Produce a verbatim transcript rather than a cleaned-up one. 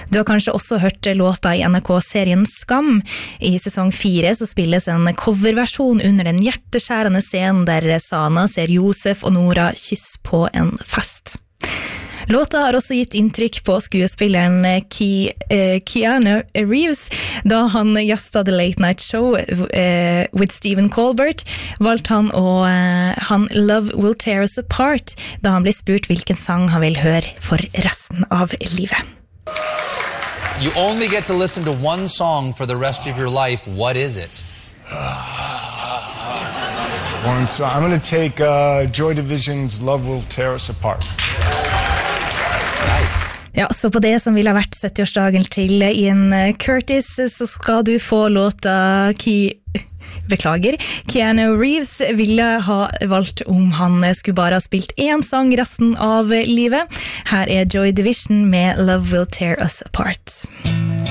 Du har kanskje også hørt låta I N R K-serien Skam. I sesong fire så spilles en coverversjon under den hjerteskjærende scenen der Sana ser Josef og Nora kyss på en fest. Låta har også gitt inntrykk på skuespilleren Ke, eh, Keanu Reeves da han gjestet The Late Night Show eh, with Stephen Colbert. Valgte han å eh, han Love Will Tear Us Apart da han ble spurt hvilken sang han vil høre for resten av livet. You only get to listen to one song for the rest of your life. What is it? One song. I'm going to take uh, Joy Division's Love Will Tear Us Apart. Ja, så på det som vil ha vært syttiårsdagen til Ian Curtis, så skal du få låta Ki... Beklager, Keanu Reeves ville ha valgt om han skulle bare ha spilt en sang resten av livet. Her er Joy Division med Love Will Tear Us Apart.